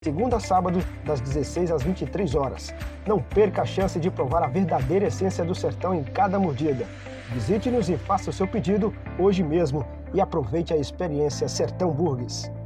segunda a sábado, das 16 às 23 horas. Não perca a chance de provar a verdadeira essência do sertão em cada mordida. Visite-nos e faça o seu pedido hoje mesmo e aproveite a experiência Sertão Burgers.